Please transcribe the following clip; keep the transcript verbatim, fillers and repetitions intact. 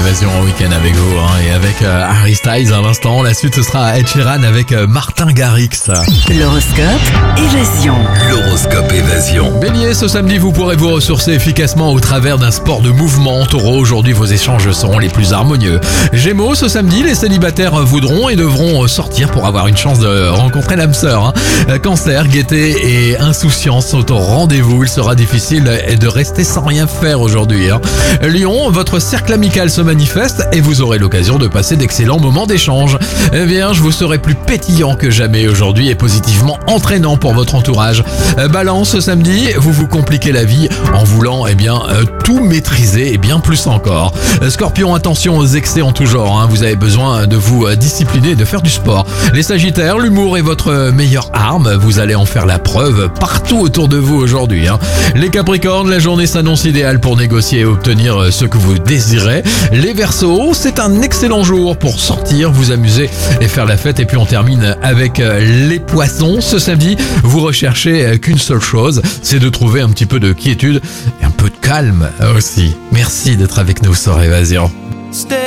Évasion en week-end avec vous hein, et avec euh, Harry Styles à l'instant. La suite ce sera Ed Sheeran avec euh, Martin Garrix. L'horoscope Évasion. L'horoscope Évasion. Bélier, ce samedi vous pourrez vous ressourcer efficacement au travers d'un sport de mouvement. Taureau, aujourd'hui vos échanges seront les plus harmonieux. Gémeaux, ce samedi les célibataires voudront et devront sortir pour avoir une chance de rencontrer l'âme sœur. Hein. Cancer, gaieté et insouciance sont au rendez-vous. Il sera difficile de rester sans rien faire aujourd'hui. Hein. Lion, votre cercle amical se manifeste et vous aurez l'occasion de passer d'excellents moments d'échange. Vierge, vous serez plus pétillant que jamais aujourd'hui et positivement entraînant pour votre entourage. Balance, ce samedi, vous vous compliquez la vie en voulant eh bien tout maîtriser et bien plus encore. Scorpion, attention aux excès en tout genre. Hein. Vous avez besoin de vous discipliner et de faire du sport. Les Sagittaires, l'humour est votre meilleure arme. Vous allez en faire la preuve partout autour de vous aujourd'hui. Hein. Les Capricornes, la journée s'annonce idéale pour négocier et obtenir ce que vous désirez. Les Verseaux, c'est un excellent jour pour sortir, vous amuser et faire la fête. Et puis on termine avec les Poissons. Ce samedi, vous recherchez qu'une seule chose, c'est de trouver un petit peu de quiétude et un peu de calme aussi. Merci d'être avec nous sur Évasion.